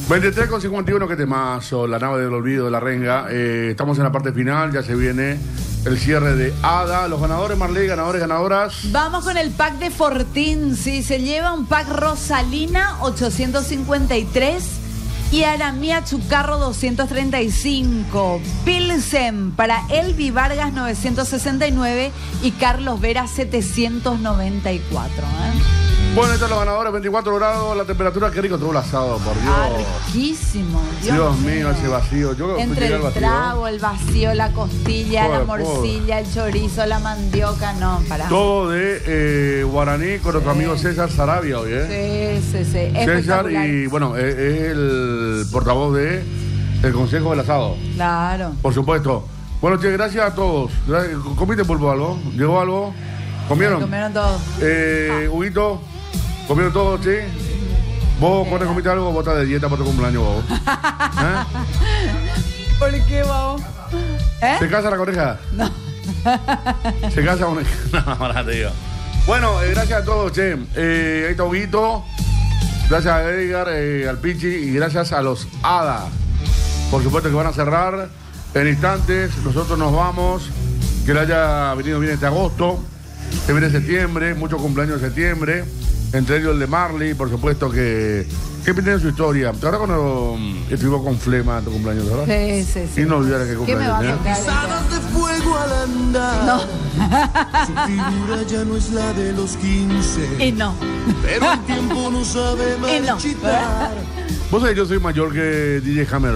23:51, qué temazo, la nave del olvido de la renga. Estamos en la parte final, ya se viene el cierre de Ada. Los ganadores, Marley, ganadores, ganadoras. Vamos con el pack de Fortín, sí, se lleva un pack Rosalina 853 y Aramía Chucarro 235, Pilsen para Elvi Vargas 969 y Carlos Vera 794. Bueno, estos son los ganadores, 24 grados, la temperatura, qué rico todo el asado, por Dios. Riquísimo, Dios mío, ese vacío. Entre el trago, el vacío, la costilla, la morcilla, el chorizo, la mandioca, no, para. Todo de guaraní con nuestro amigo César Sarabia hoy, Sí. César, y bueno, es el portavoz de el Consejo del Asado. Claro. Por supuesto. Bueno, che, gracias a todos. ¿Comiste pulpo algo? ¿Llegó algo? ¿Comieron? Comieron todo. Huguito, ¿comieron todo, sí? ¿Vos cuando comiste algo? Vos estás de dieta para tu cumpleaños, vos. ¿Por qué, vos? ¿Se casa la coneja? No. ¿Se casa una? No, ahora te digo. Bueno, gracias a todos, che. Ahí está Huguito. Gracias a Edgar, al Pichi y gracias a los Ada. Por supuesto que van a cerrar en instantes. Nosotros nos vamos. Que le haya venido bien este agosto. Se viene septiembre, muchos cumpleaños de septiembre, entre ellos el de Marley, por supuesto que siempre tiene su historia. Ahora cuando estuvimos con Flema en tu cumpleaños, ¿verdad? Sí. Y no olvidar que cumpleaños. ¿Qué me va a tocar? Pisadas de fuego al andar. No. Su figura ya no es la de los 15. Y no. Pero el tiempo no sabe marchitar. Vos sabés, yo soy mayor que DJ Hammer.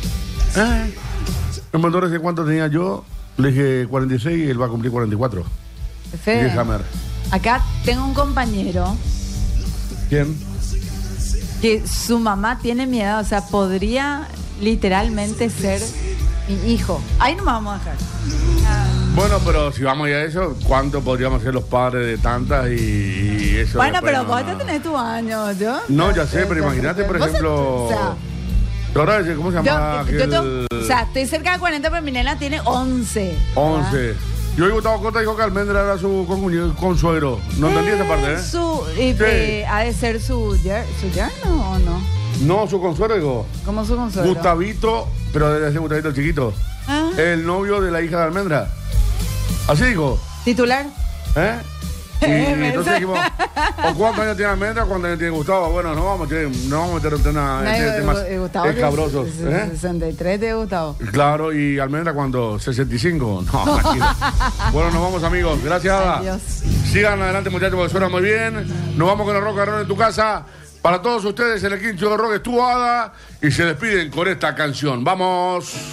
Me mandó recién cuánto tenía yo. Le dije 46 y él va a cumplir 44. Fede, DJ Hammer. acá tengo un compañero ¿Quién? que su mamá tiene mi edad, o sea, podría literalmente ser mi hijo. Ahí no me vamos a dejar. Bueno, pero si vamos ya a eso, ¿cuánto podríamos ser los padres de tantas y eso? Bueno, después, pero vos ya tenés tu año, ¿yo? No, ya sé, pero imagínate, por Vos ejemplo... o sea, ¿Cómo se llama? o sea, estoy cerca de 40, pero mi nena tiene 11. 11. Y hoy Gustavo Cota dijo que Almendra era su consuegro. No entendí esa parte, ¿eh? Sí. ¿Ha de ser su yerno o no? No, su consuegro, digo. ¿Cómo su consuegro? Gustavito, pero debe ser Gustavito el chiquito. ¿Ah? El novio de la hija de Almendra. Así dijo. ¿Titular? ¿Eh? Y entonces dijimos, ¿o cuántos años tiene Almendra? ¿Cuántos años tiene Gustavo? Bueno, no vamos a meter en temas escabrosos. 63 de Gustavo. Claro, y Almendra cuando 65. No, tranquilo. Bueno, nos vamos, amigos. Gracias, Ada. Adiós. Sigan adelante, muchachos, porque suena muy bien. Nos vamos con el rock and roll en tu casa. Para todos ustedes, en el quincho de rock estuvo Ada y se despiden con esta canción. ¡Vamos!